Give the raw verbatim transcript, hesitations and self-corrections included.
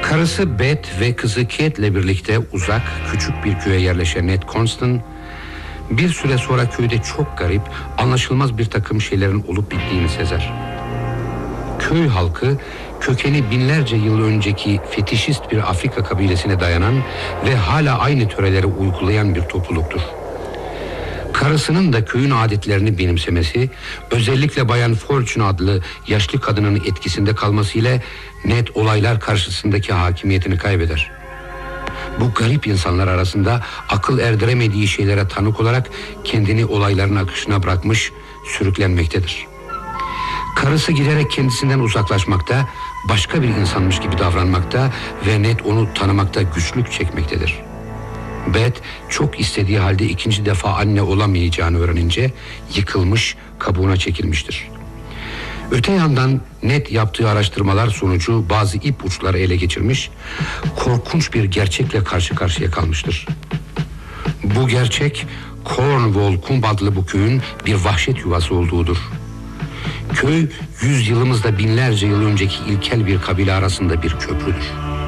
Karısı Beth ve kızı Kate'le birlikte uzak, küçük bir köye yerleşen Ned Constant, bir süre sonra köyde çok garip, anlaşılmaz bir takım şeylerin olup bittiğini sezer. Köy halkı, kökeni binlerce yıl önceki fetişist bir Afrika kabilesine dayanan ve hala aynı töreleri uygulayan bir topluluktur. Karısının da köyün adetlerini benimsemesi, özellikle Bayan Fortune adlı yaşlı kadının etkisinde kalmasıyla Ned olaylar karşısındaki hakimiyetini kaybeder. Bu garip insanlar arasında akıl erdiremediği şeylere tanık olarak kendini olayların akışına bırakmış, sürüklenmektedir. Karısı giderek kendisinden uzaklaşmakta, başka bir insanmış gibi davranmakta ve Ned onu tanımakta güçlük çekmektedir. Beth çok istediği halde ikinci defa anne olamayacağını öğrenince yıkılmış, kabuğuna çekilmiştir. Öte yandan Ned yaptığı araştırmalar sonucu bazı ipuçları ele geçirmiş, korkunç bir gerçekle karşı karşıya kalmıştır. Bu gerçek Cornwall Kumb adlı bu köyün bir vahşet yuvası olduğudur. Köy yüzyılımızda binlerce yıl önceki ilkel bir kabile arasında bir köprüdür.